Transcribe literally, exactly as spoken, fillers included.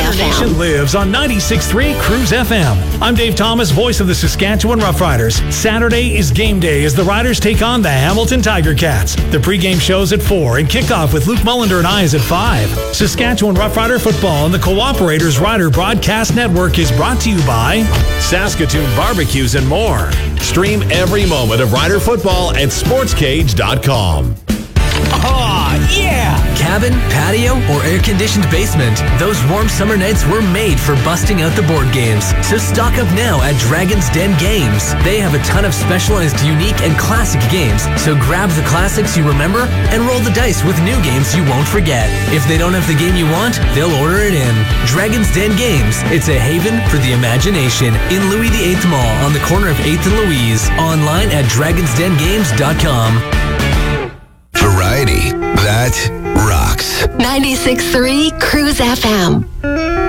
F M. Nation lives on ninety-six point three Cruise F M. I'm Dave Thomas, voice of the Saskatchewan Roughriders. Saturday is game day as the Riders take on the Hamilton Tiger Cats. The pregame show's at four and kickoff with Luke Mullender and I is at five. Saskatchewan Roughrider football and the Cooperators Rider Broadcast Network is brought to you by Saskatoon Barbecues and more. Stream every moment of Rider football at sports cage dot com. Oh, yeah! Cabin, patio, or air-conditioned basement, those warm summer nights were made for busting out the board games. So stock up now at Dragon's Den Games. They have a ton of specialized, unique, and classic games, so grab the classics you remember and roll the dice with new games you won't forget. If they don't have the game you want, they'll order it in. Dragon's Den Games. It's a haven for the imagination in Louis the Eighth Mall on the corner of eighth and Louise. Online at dragons den games dot com. Variety that rocks. ninety-six point three Cruise F M.